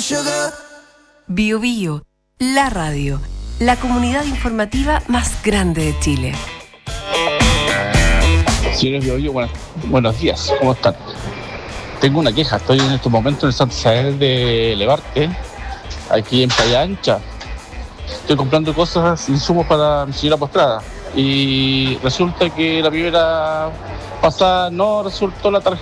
Bio Bio, la radio, la comunidad informativa más grande de Chile. Señores Bio Bio, buenos días, ¿cómo están? Tengo una queja, estoy en estos momentos en el Santa Isabel de Levarte, aquí en Playa Ancha. Estoy comprando cosas, insumos para mi señora postrada. Y resulta que la primera pasada no resultó la tarjeta